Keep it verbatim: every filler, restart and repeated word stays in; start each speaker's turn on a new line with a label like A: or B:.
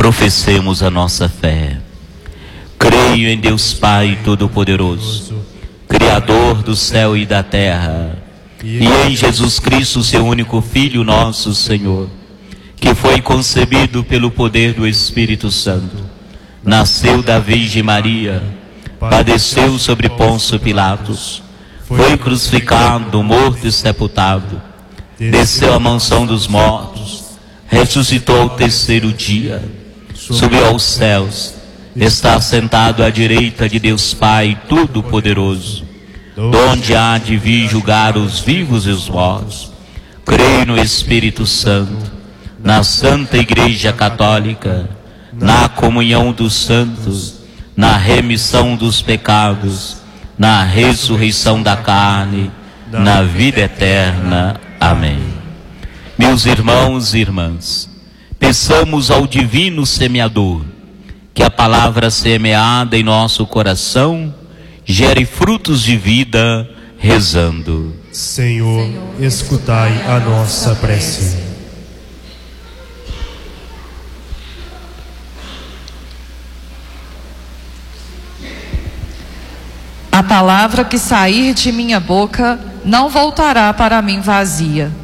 A: Professemos a nossa fé. Creio em Deus Pai Todo-Poderoso, Criador do céu e da terra, e em Jesus Cristo, seu único Filho, nosso Senhor, que foi concebido pelo poder do Espírito Santo, nasceu da Virgem Maria, padeceu sobre Pôncio Pilatos, foi crucificado, morto e sepultado, desceu à mansão dos mortos, ressuscitou ao terceiro dia, subiu aos céus, está sentado à direita de Deus Pai Todo-Poderoso, donde há de vir julgar os vivos e os mortos. Creio no Espírito Santo, na Santa Igreja Católica, na comunhão dos santos, na remissão dos pecados, na ressurreição da carne, na vida eterna. Amém. Meus irmãos e irmãs, peçamos ao Divino Semeador que a palavra semeada em nosso coração gere frutos de vida, rezando:
B: Senhor, escutai a nossa prece.
C: A palavra que sair de minha boca não voltará para mim vazia,